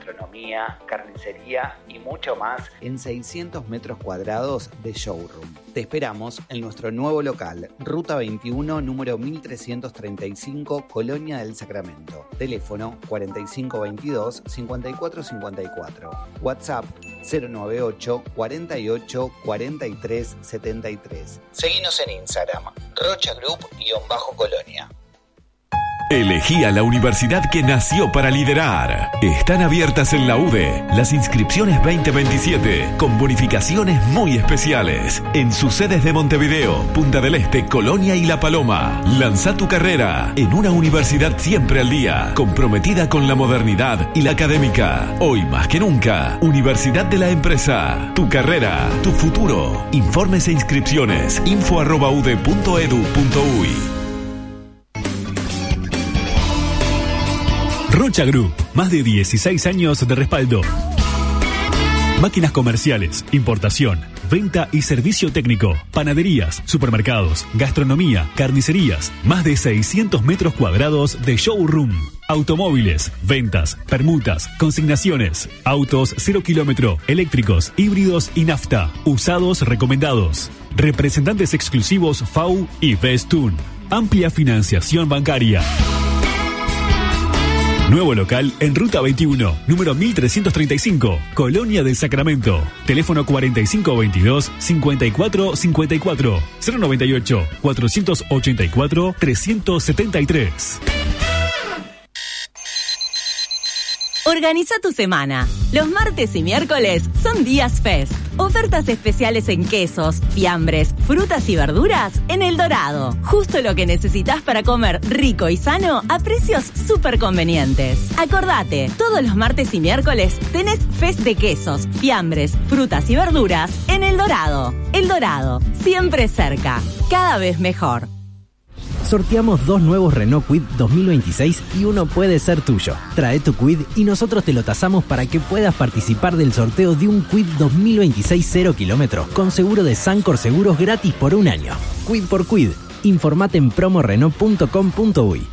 gastronomía, carnicería y mucho más en 600 metros cuadrados de showroom. Te esperamos en nuestro nuevo local, Ruta 21, número 1335, Colonia del Sacramento. Teléfono 4522-5454. WhatsApp 098 48 43 73. Seguinos en Instagram, Rocha Group_Colonia. Elegí a la universidad que nació para liderar. Están abiertas en la UDE las inscripciones 2027 con bonificaciones muy especiales en sus sedes de Montevideo, Punta del Este, Colonia y La Paloma. Lanza tu carrera en una universidad siempre al día, comprometida con la modernidad y la académica. Hoy más que nunca, Universidad de la Empresa. Tu carrera, tu futuro. Informes e inscripciones info@ude.edu.uy. Rocha Group, más de 16 años de respaldo. Máquinas comerciales, importación, venta y servicio técnico, panaderías, supermercados, gastronomía, carnicerías, más de 600 metros cuadrados de showroom. Automóviles, ventas, permutas, consignaciones, autos 0 kilómetro, eléctricos, híbridos y nafta, usados recomendados. Representantes exclusivos FAU y Bestun. Amplia financiación bancaria. Nuevo local en Ruta 21, número 1335, Colonia del Sacramento. Teléfono 4522-5454, 098-484-373. Organiza tu semana. Los martes y miércoles son días Fest. Ofertas especiales en quesos, fiambres, frutas y verduras en El Dorado. Justo lo que necesitas para comer rico y sano a precios súper convenientes. Acordate, todos los martes y miércoles tenés Fest de quesos, fiambres, frutas y verduras en El Dorado. El Dorado, siempre cerca, cada vez mejor. Sorteamos 2 nuevos Renault Kwid 2026 y uno puede ser tuyo. Trae tu Kwid y nosotros te lo tasamos para que puedas participar del sorteo de un Kwid 2026 0 kilómetros con seguro de Sancor Seguros gratis por 1 año. Kwid por Kwid. Informate en promorenault.com.uy.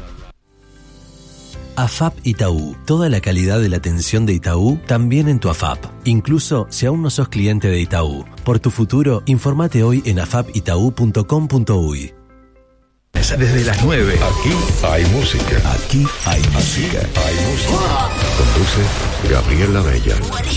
AFAP Itaú. Toda la calidad de la atención de Itaú también en tu AFAP. Incluso si aún no sos cliente de Itaú. Por tu futuro, informate hoy en afapitau.com.uy. Desde las 9. Aquí hay música. Aquí hay música. Hay música. Conduce Gabriela Bella.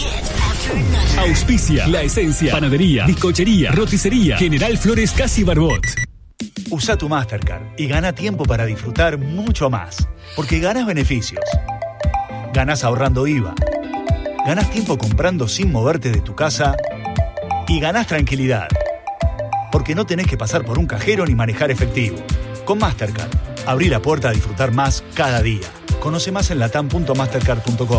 Auspicia La Esencia, panadería, bizcochería, roticería, General Flores Casi Barbot. Usa tu Mastercard y gana tiempo para disfrutar mucho más. Porque ganas beneficios. Ganas ahorrando IVA. Ganas tiempo comprando sin moverte de tu casa. Y ganas tranquilidad. Porque no tenés que pasar por un cajero ni manejar efectivo. Con Mastercard, abrí la puerta a disfrutar más cada día. Conoce más en latam.mastercard.com.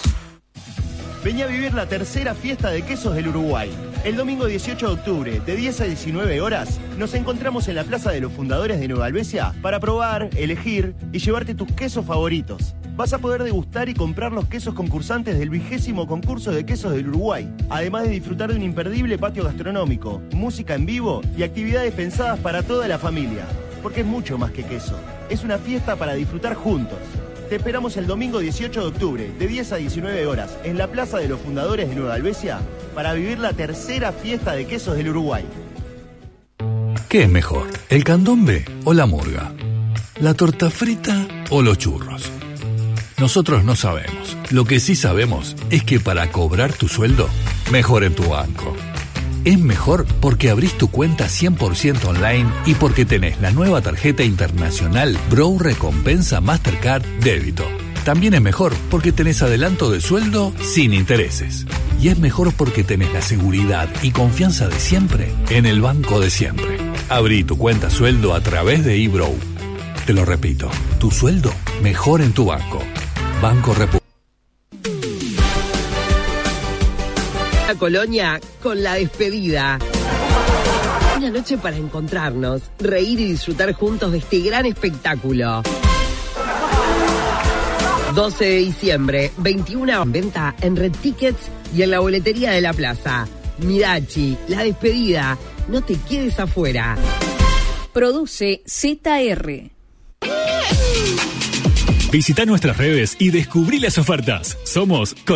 Vení a vivir la tercera fiesta de quesos del Uruguay. El domingo 18 de octubre, de 10 a 19 horas, nos encontramos en la Plaza de los Fundadores de Nueva Albesia para probar, elegir y llevarte tus quesos favoritos. Vas a poder degustar y comprar los quesos concursantes del 20º concurso de quesos del Uruguay, además de disfrutar de un imperdible patio gastronómico, música en vivo y actividades pensadas para toda la familia. Porque es mucho más que queso, es una fiesta para disfrutar juntos. Te esperamos el domingo 18 de octubre, de 10 a 19 horas, en la Plaza de los Fundadores de Nueva Albesia, para vivir la tercera fiesta de quesos del Uruguay. ¿Qué es mejor, el candombe o la murga? ¿La torta frita o los churros? Nosotros no sabemos. Lo que sí sabemos es que para cobrar tu sueldo, mejor en tu banco. Es mejor porque abrís tu cuenta 100% online y porque tenés la nueva tarjeta internacional Bro Recompensa Mastercard Débito. También es mejor porque tenés adelanto de sueldo sin intereses. Y es mejor porque tenés la seguridad y confianza de siempre en el banco de siempre. Abrí tu cuenta sueldo a través de eBro. Te lo repito, tu sueldo mejor en tu banco. Banco República. La Colonia con La Despedida. Una noche para encontrarnos, reír y disfrutar juntos de este gran espectáculo. 12 de diciembre, 21 en venta en Red Tickets y en la boletería de la plaza. Mirachi, La Despedida. No te quedes afuera. Produce ZR. Visita nuestras redes y descubrí las ofertas. Somos